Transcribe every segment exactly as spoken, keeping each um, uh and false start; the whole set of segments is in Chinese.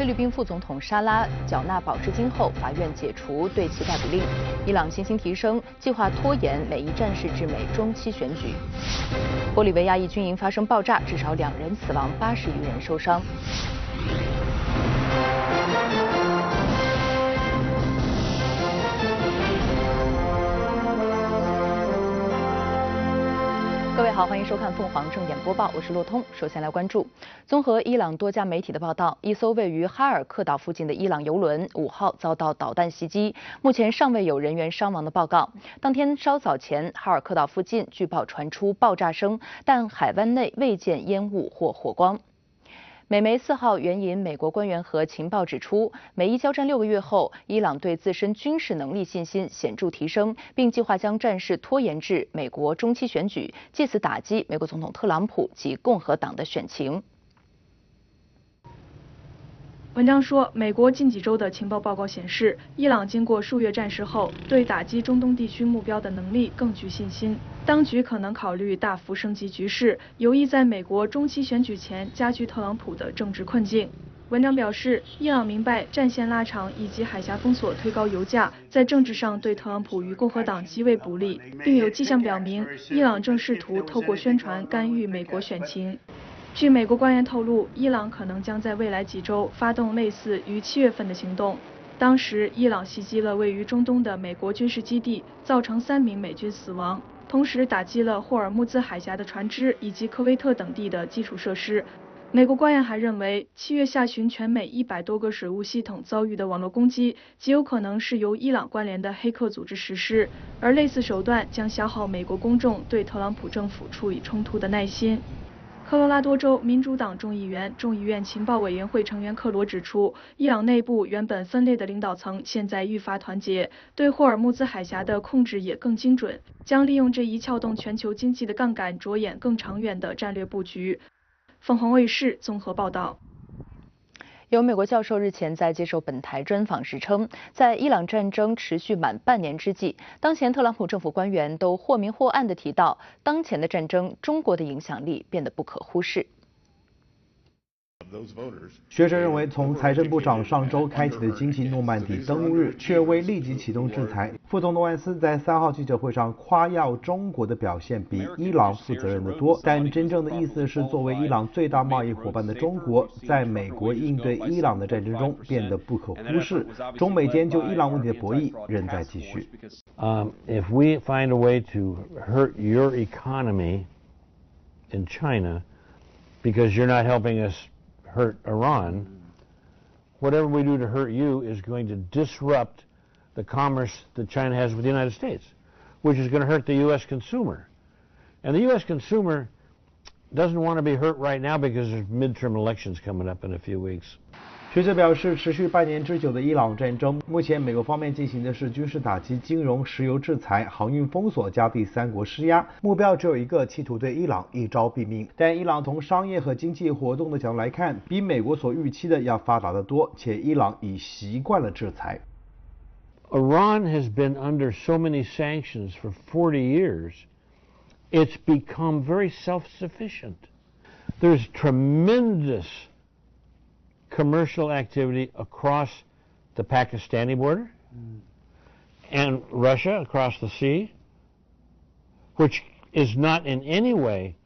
菲律宾副总统沙拉缴纳保释金后，法院解除对其逮捕令。伊朗信心提升，计划拖延美伊战事至美中期选举。玻利维亚一军营发生爆炸，至少两人死亡，八十余人受伤。各位好，欢迎收看凤凰正点播报，我是骆通。首先来关注，综合伊朗多家媒体的报道，一艘位于哈尔克岛附近的伊朗油轮五号遭到导弹袭击，目前尚未有人员伤亡的报告。当天稍早前，哈尔克岛附近据报传出爆炸声，但海湾内未见烟雾或火光。美媒四号援引美国官员和情报指出，美伊交战六个月后，伊朗对自身军事能力信心显著提升，并计划将战事拖延至美国中期选举，借此打击美国总统特朗普及共和党的选情。 文章说，美国近几周的情报报告显示，伊朗经过数月战事后，对打击中东地区目标的能力更具信心。当局可能考虑大幅升级局势，有意在美国中期选举前加剧特朗普的政治困境。文章表示，伊朗明白战线拉长以及海峡封锁推高油价，在政治上对特朗普与共和党极为不利，并有迹象表明，伊朗正试图透过宣传干预美国选情。据美国官员透露，伊朗可能将在未来几周发动类似于七月份的行动。当时，伊朗袭击了位于中东的美国军事基地，造成三名美军死亡，同时打击了霍尔木兹海峡的船只以及科威特等地的基础设施。美国官员还认为，七月下旬全美一百多个水务系统遭遇的网络攻击，极有可能是由伊朗关联的黑客组织实施，而类似手段将消耗美国公众对特朗普政府处理冲突的耐心。科罗拉多州民主党众议员、众议院情报委员会成员克罗指出，伊朗内部原本分裂的领导层现在愈发团结，对霍尔木兹海峡的控制也更精准，将利用这一撬动全球经济的杠杆，着眼更长远的战略布局。凤凰卫视综合报道。 有美国教授日前在接受本台专访时称，在伊朗战争持续满半年之际，当前特朗普政府官员都或明或暗地提到，当前的战争，中国的影响力变得不可忽视。 学者认为，从财政部长上周开启的经济诺曼底登陆日，却未立即启动制裁。副总统万斯在三号记者会上夸耀中国的表现比伊朗负责任得多，但真正的意思是，作为伊朗最大贸易伙伴的中国，在美国应对伊朗的战争中变得不可忽视。中美间就伊朗问题的博弈仍在继续。 Um, if we find a way to hurt your economy in China because you're not helping us hurt Iran, whatever we do to hurt you is going to disrupt the commerce that China has with the United States, which is going to hurt the U S consumer. And the U S consumer doesn't want to be hurt right now because there's midterm elections coming up in a few weeks. 学者表示，持续半年之久的伊朗战争，目前美国方面进行的是军事打击、金融、石油制裁、航运封锁加对三国施压，目标只有一个，企图对伊朗一招毙命。但伊朗从商业和经济活动的角度来看，比美国所预期的要发达得多，且伊朗已习惯了制裁。 Iran has been under so many sanctions for forty years, it's become very self-sufficient. There's tremendous commercial activity across the Pakistani border mm. and Russia across the sea, which is not in any way,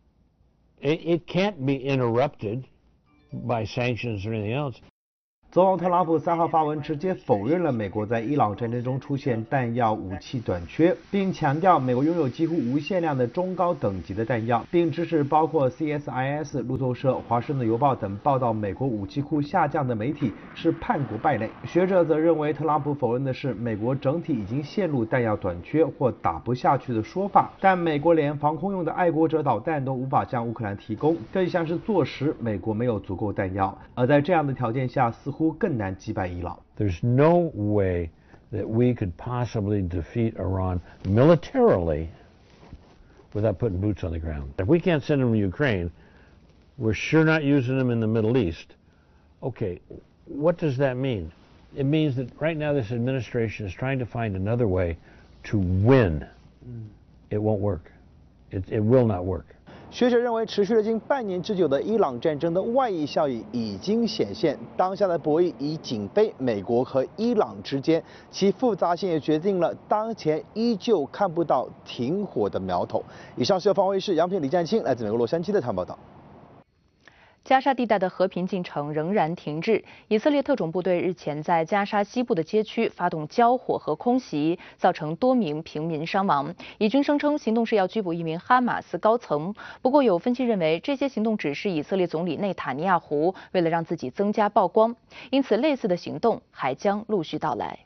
it, it can't be interrupted by sanctions or anything else. 总统特朗普三号发文直接否认了美国在伊朗战争中出现弹药武器短缺，并强调美国拥有几乎无限量的中高等级的弹药，并指使包括 C S I S、路透社、华盛顿邮报等报道美国武器库下降的媒体是叛国败类。学者则认为，特朗普否认的是美国整体已经陷入弹药短缺或打不下去的说法，但美国连防空用的爱国者导弹都无法向乌克兰提供，更像是坐实美国没有足够弹药。而在这样的条件下，似乎更难击败伊朗。 There's no way that we could possibly defeat Iran militarily without putting boots on the ground. If we can't send them to Ukraine, we're sure not using them in the Middle East. Okay, what does that mean? It means that right now this administration is trying to find another way to win. It won't work. It, it will not work. 学者认为，持续了近半年之久的伊朗战争的外溢效应已经显现，当下的博弈已紧非美国和伊朗之间，其复杂性也决定了当前依旧看不到停火的苗头。以上是由方卫视杨平、李占清来自美国洛杉矶的台报道。 加沙地带的和平进程仍然停滞。以色列特种部队日前在加沙西部的街区发动交火和空袭，造成多名平民伤亡。以军声称行动是要拘捕一名哈马斯高层。不过有分析认为，这些行动只是以色列总理内塔尼亚胡为了让自己增加曝光，因此类似的行动还将陆续到来。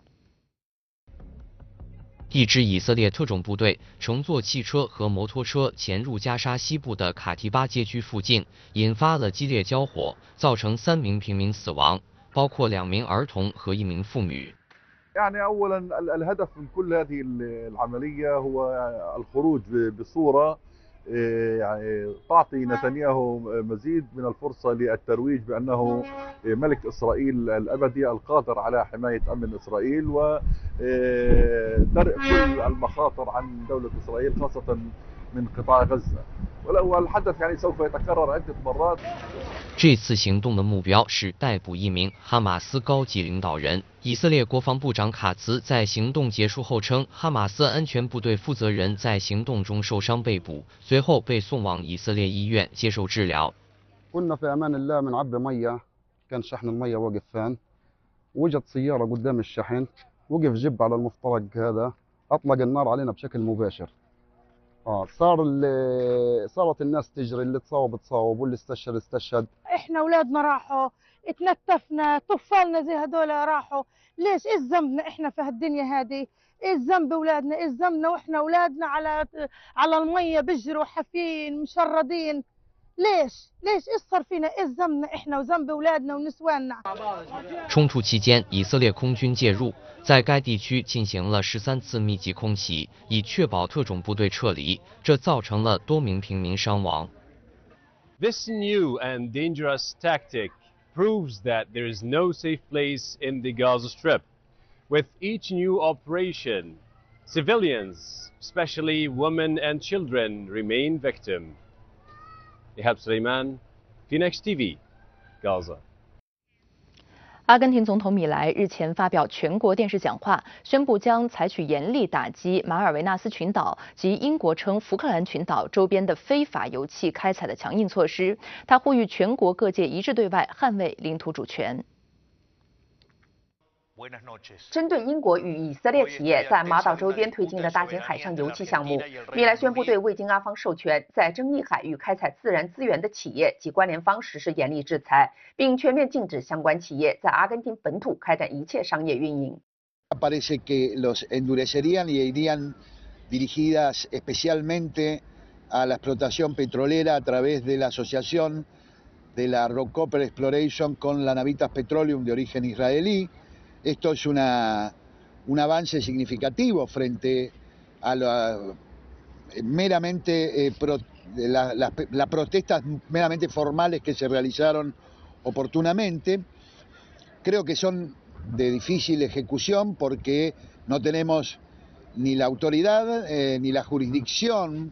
一支以色列特种部队乘坐汽车和摩托车潜入加沙西部的卡提巴街区附近，引发了激烈交火，造成三名平民死亡，包括两名儿童和一名妇女。 يعني أولاً الهدف من كل هذه العملية هو الخروج بصورة يعني تعطي نتنياهو مزيد من الفرصة للترويج بأنه ملك إسرائيل الأبدي القادر على حماية أمن إسرائيل ودرء كل المخاطر عن دولة إسرائيل خاصة من قطاع غزة والحدث يعني سوف يتكرر عدة مرات。 这次行动的目标是逮捕一名哈马斯高级领导人。以色列国防部长卡茨在行动结束后称，哈马斯安全部队负责人在行动中受伤被捕，随后被送往以色列医院接受治疗。 كنا في أمان الله بنعبي مية كان شحن المية واقف فين وجت سيارة قدام الشحن وقف جيب على المفترق هذا أطلق النار علينا بشكل مباشر. اه صار اللي صارت الناس تجري اللي تصاوب تصاوب واللي استشهد استشهد. احنا اولادنا راحوا اتنتفنا طفالنا زي هذول راحوا ليش ايش ذنبنا احنا في هالدنيا هذه ايش ذنب اولادنا ايش ذنبنا واحنا اولادنا على على الميه بيجروا حافين مشردين ليش ليش ايش صار فينا ايش ذنبنا احنا وذنب اولادنا ونسواننا。 冲突期间，以色列空军介入，在该地区进行了十三次密集空袭，以确保特种部队撤离，这造成了多名平民伤亡。 This new and dangerous tactic proves that there is no safe place in the Gaza Strip. With each new operation, civilians, especially women and children, remain victim. Ihab Suleiman, Phoenix T V, Gaza。 阿根廷总统米莱日前发表全国电视讲话，宣布将采取严厉打击马尔维纳斯群岛及英国称福克兰群岛周边的非法油气开采的强硬措施。他呼吁全国各界一致对外，捍卫领土主权。 针对英国与以色列企业在马岛周边推进的大型海上油气项目，米莱宣布对未经阿方授权在争议海域开采自然资源的企业及关联方实施严厉制裁，并全面禁止相关企业在阿根廷本土开展一切商业运营。 Parece que los endurecerían y irían dirigidas especialmente a la explotación petrolera a través de la asociación de la Rockefeller Exploration con la Navitas Petroleum de origen israelí.Esto es una, un avance significativo frente a la, meramente, eh, pro, la, la, las protestas meramente formales que se realizaron oportunamente. Creo que son de difícil ejecución porque no tenemos ni la autoridad eh, ni la jurisdicción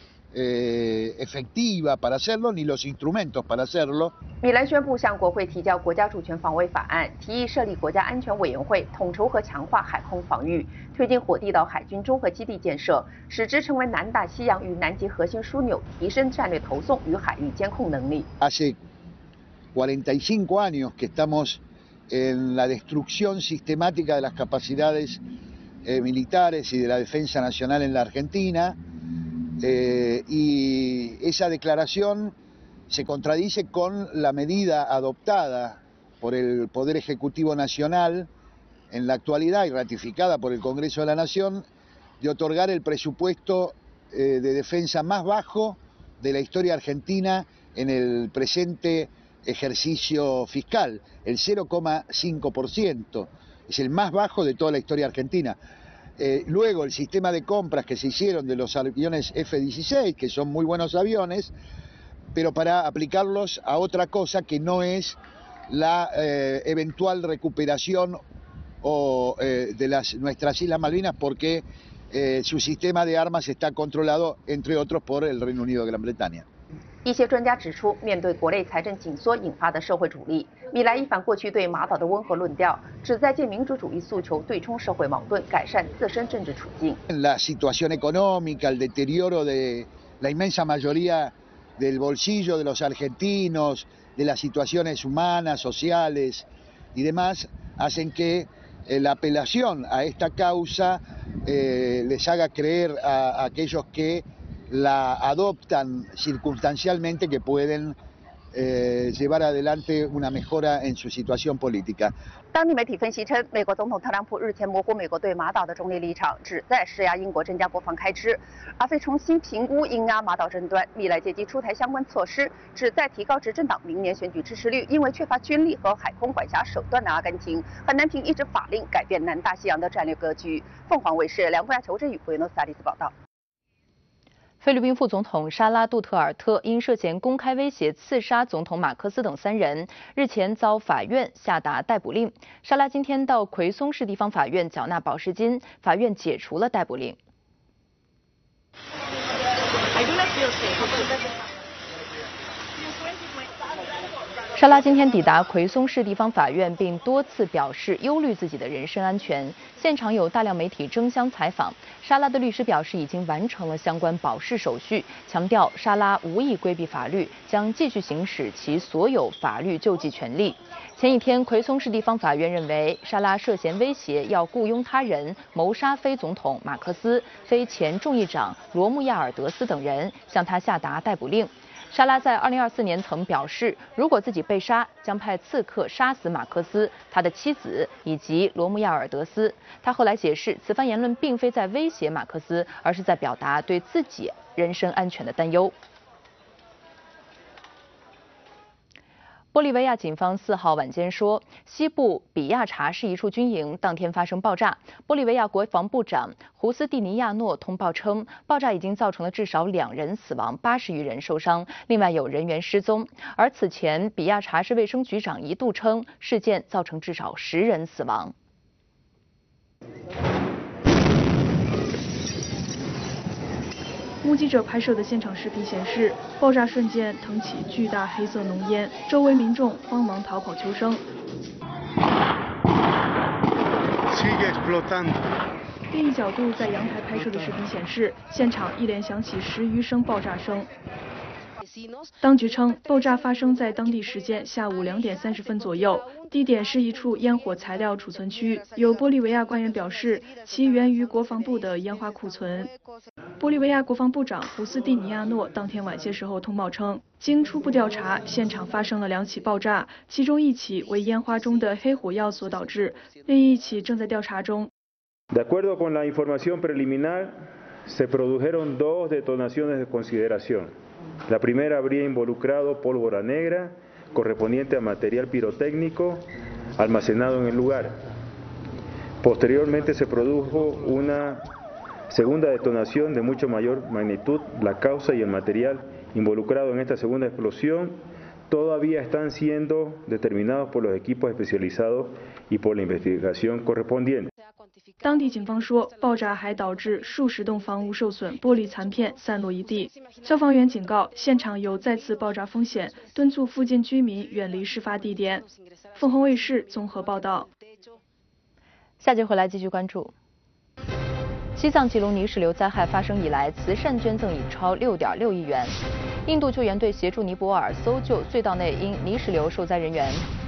Eh, efectiva para hacerlo, ni los instrumentos para hacerlo. 米莱宣布向国会提交国家主权防卫法案，提议设立国家安全委员会，统筹和强化海空防御，推进火地岛海军综合基地建设，使之成为南大西洋与南极核心枢纽，提升战略投送与海域监控能力。 Hace cuarenta y cinco años que estamos en la destrucción sistemática de las capacidades eh, militares y de la defensa nacional en la Argentina.Eh, y esa declaración se contradice con la medida adoptada por el Poder Ejecutivo Nacional en la actualidad y ratificada por el Congreso de la Nación de otorgar el presupuesto eh, de defensa más bajo de la historia argentina en el presente ejercicio fiscal, el cero coma cinco por ciento, es el más bajo de toda la historia argentina.Eh, luego el sistema de compras que se hicieron de los aviones F dieciséis, que son muy buenos aviones, pero para aplicarlos a otra cosa que no es la eh, eventual recuperación o, eh, de las, nuestras Islas Malvinas, porque eh, su sistema de armas está controlado, entre otros, por el Reino Unido de Gran Bretaña. 一些专家指出，面对国内财政紧缩引发的社会阻力，米莱一反过去对马岛的温和论调，旨在借民主主义诉求对冲社会矛盾，改善自身政治处境。 La situación económica, el deterioro de la inmensa mayoría del bolsillo de los argentinos, de las situaciones humanas, sociales y demás, hacen que eh, la apelación a esta causa eh, les haga creer a, a aquellos que la adoptan circunstancialmente que pueden eh, llevar adelante una mejora en su situación política. 当地媒体分析称，美国总统特朗普日前模糊美国对马岛的中立立场，旨在施压英国增加国防开支，而非重新评估英阿马岛争端。米莱借机出台相关措施，旨在提高执政党明年选举支持率。因为缺乏军力和海空管辖手段的阿根廷，很难凭一纸法令改变南大西洋的战略格局。凤凰卫视梁国亚、裘振宇、布宜诺斯艾利斯报道。 菲律宾副总统沙拉杜特尔特因涉嫌公开威胁刺杀总统马克思等三人，日前遭法院下达逮捕令。沙拉今天到奎松市地方法院缴纳保释金，法院解除了逮捕令。沙拉今天抵达奎松市地方法院，并多次表示忧虑自己的人身安全。现场有大量媒体争相采访。沙拉的律师表示，已经完成了相关保释手续，强调沙拉无意规避法律，将继续行使其所有法律救济权利。前一天，奎松市地方法院认为沙拉涉嫌威胁要雇佣他人谋杀非总统马克思、非前众议长罗穆亚尔德斯等人，向他下达逮捕令。 沙拉在二零二四年曾表示，如果自己被杀，将派刺客杀死马克思、他的妻子以及罗穆亚尔德斯。他后来解释，此番言论并非在威胁马克思，而是在表达对自己人身安全的担忧。 玻利维亚警方四号晚间说，西部比亚查市一处军营当天发生爆炸。玻利维亚国防部长胡斯蒂尼亚诺通报称，爆炸已经造成了至少两人死亡，八十余人受伤，另外有人员失踪。而此前，比亚查市卫生局长一度称，事件造成至少十人死亡。 目击者拍摄的现场视频显示，爆炸瞬间腾起巨大黑色浓烟，周围民众慌忙逃跑求生。另一角度在阳台拍摄的视频显示，现场一连响起十余声爆炸声。 当局称，爆炸发生在当地时间下午两点三十分左右，地点是一处烟火材料储存区。有玻利维亚官员表示，其源于国防部的烟花库存。玻利维亚国防部长胡斯蒂尼亚诺当天晚些时候通报称，经初步调查，现场发生了两起爆炸，其中一起为烟花中的黑火药所导致，另一起正在调查中。 De acuerdo con la información preliminar, se produjeron dos detonaciones de consideración. La primera habría involucrado pólvora negra correspondiente a material pirotécnico almacenado en el lugar. Posteriormente se produjo una segunda detonación de mucho mayor magnitud. La causa y el material involucrado en esta segunda explosión todavía están siendo determinados por los equipos especializados y por la investigación correspondiente. 当地警方说，爆炸还导致数十栋房屋受损，玻璃残片散落一地。消防员警告，现场有再次爆炸风险，敦促附近居民远离事发地点。凤凰卫视综合报道。 下节回来继续关注。西藏吉隆泥石流灾害发生以来，慈善捐赠已超六点六亿元。印度救援队协助尼泊尔搜救隧道内因泥石流受灾人员。